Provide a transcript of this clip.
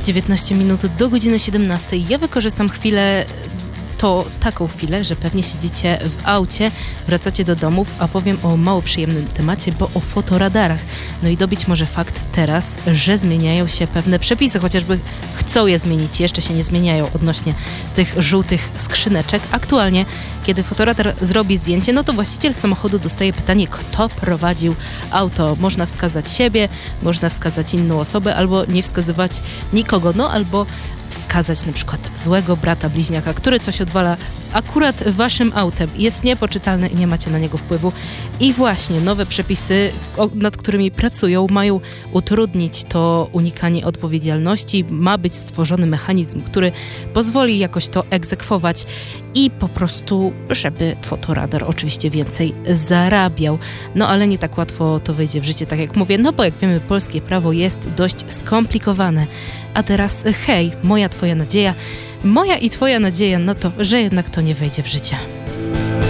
19 minut do godziny 17. Ja wykorzystam taką chwilę, że pewnie siedzicie w aucie, wracacie do domów, a powiem o mało przyjemnym temacie, bo o fotoradarach. No i dobić może fakt teraz, że zmieniają się pewne przepisy, chociażby chcą je zmienić, jeszcze się nie zmieniają odnośnie tych żółtych skrzyneczek. Aktualnie, kiedy fotoradar zrobi zdjęcie, no to właściciel samochodu dostaje pytanie, kto prowadził auto. Można wskazać siebie, można wskazać inną osobę, albo nie wskazywać nikogo, no albo wskazać na przykład złego brata bliźniaka, który coś odwala akurat waszym autem. Jest niepoczytalny i nie macie na niego wpływu. I właśnie nowe przepisy, nad którymi pracują, mają utrudnić to unikanie odpowiedzialności. Ma być stworzony mechanizm, który pozwoli jakoś to egzekwować i po prostu, żeby fotoradar oczywiście więcej zarabiał. No ale nie tak łatwo to wejdzie w życie, tak jak mówię, no bo jak wiemy, polskie prawo jest dość skomplikowane. A teraz hej, moja i twoja nadzieja na to, że jednak to nie wejdzie w życie.